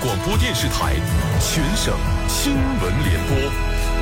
广播电视台全省新闻联播。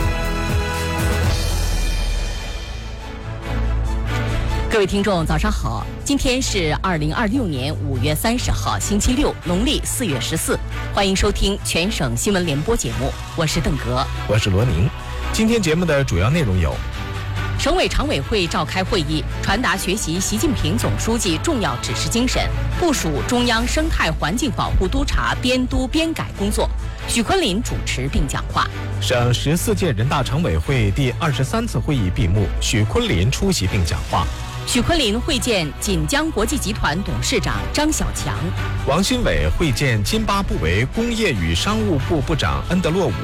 各位听众，早上好！今天是2026年5月30号，星期六，农历4月14。欢迎收听全省新闻联播节目，我是邓格， 我是罗宁。今天节目的主要内容有： 省委常委会召开会议，传达学习习近平总书记重要指示精神，部署中央生态环境保护督察编督编改工作。许昆林主持并讲话。 省14届人大常委会第23次会议闭幕，许昆林出席并讲话。 许昆林会见锦江国际集团董事长张小强。 王新伟会见津巴布韦工业与商务部部长恩德洛伍。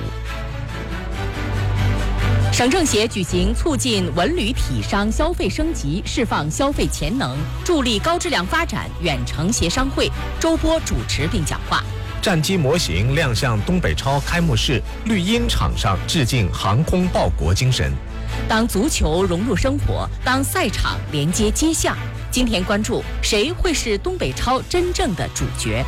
省政协举行促进文旅体商消费升级、释放消费潜能、助力高质量发展远程协商会，周波主持并讲话。 战机模型亮相东北超开幕式，绿茵场上致敬航空报国精神。 当足球融入生活，当赛场连接街巷，今天关注谁会是东北超真正的主角？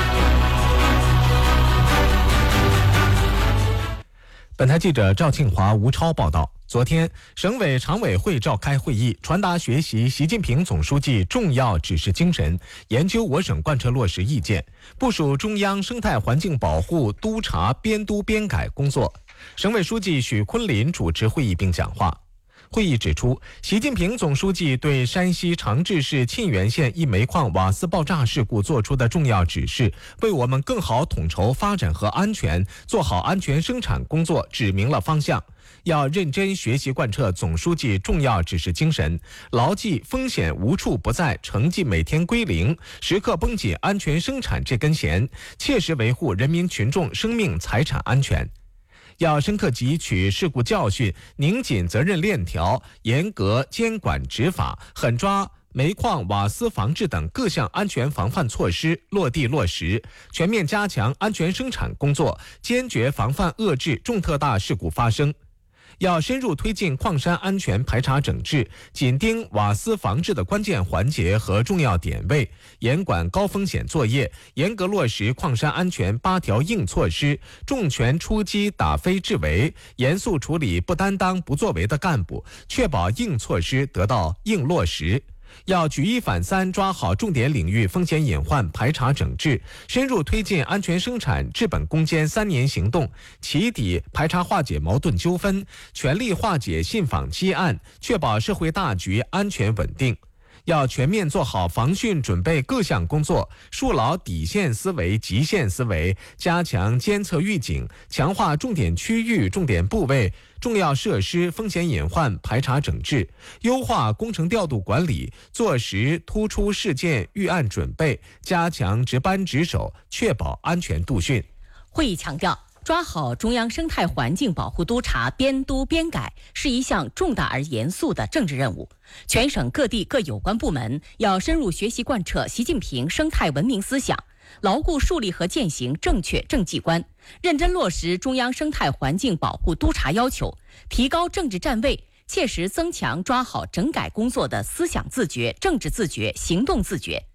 本台记者赵庆华、吴超报道。昨天，省委常委会召开会议，传达学习习近平总书记重要指示精神，研究我省贯彻落实意见，部署中央生态环境保护督察编督编改工作。省委书记许昆林主持会议并讲话。会议指出，习近平总书记对山西长治市沁源县一煤矿瓦斯爆炸事故作出的重要指示，为我们更好统筹发展和安全、做好安全生产工作指明了方向。要认真学习贯彻总书记重要指示精神，牢记风险无处不在，成绩每天归零，时刻绷紧安全生产这根弦，切实维护人民群众生命财产安全。要深刻汲取事故教训，拧紧责任链条，严格监管执法，狠抓煤矿瓦斯防治等各项安全防范措施落地落实，全面加强安全生产工作，坚决防范遏制重特大事故发生。要深入推进矿山安全排查整治，紧盯瓦斯防治的关键环节和重要点位，严管高风险作业，严格落实矿山安全8条硬措施，重拳出击打非治违，严肃处理不担当不作为的干部，确保硬措施得到硬落实。要举一反三，抓好重点领域风险隐患排查整治，深入推进安全生产治本攻坚3年行动，起底排查化解矛盾纠纷，全力化解信访积案，确保社会大局安全稳定。要全面做好防汛准备各项工作，树牢底线思维、极限思维，加强监测预警，强化重点区域、重点部位、重要设施风险隐患排查整治，优化工程调度管理，做实突出事件预案准备，加强值班值守，确保安全度汛。 会议强调，抓好中央生态环境保护督察编督编改是一项重大而严肃的政治任务。全省各地各有关部门要深入学习贯彻习近平生态文明思想，牢固树立和践行正确政绩观，认真落实中央生态环境保护督察要求，提高政治站位，切实增强抓好整改工作的思想自觉、政治自觉、行动自觉。